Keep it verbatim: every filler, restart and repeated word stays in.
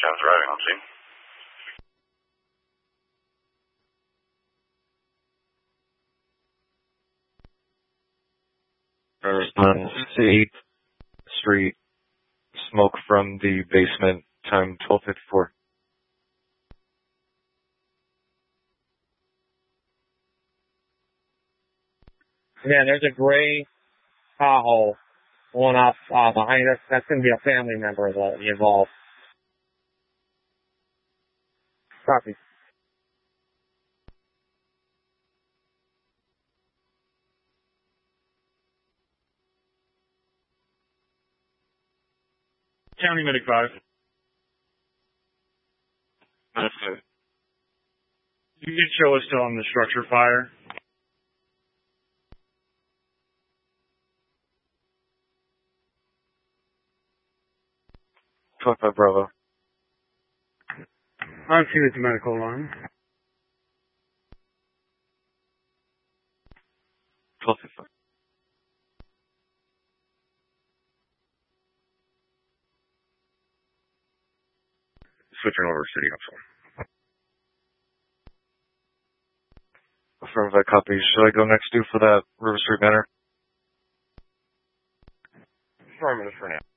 ten's arriving on scene. On eighth Street, smoke from the basement, time twelve fifty-four. Yeah, there's a gray Tahoe going off uh, behind us. That's going to be a family member that involved. Copy. County Medic five. That's it. You can show us still on the structure fire. twenty-five Bravo. I'm seeing the medical line. twelve fifty-five. Switching over to City Council. Affirmative, I copy. Should I go next due for that River Street Manor? Affirmative for now.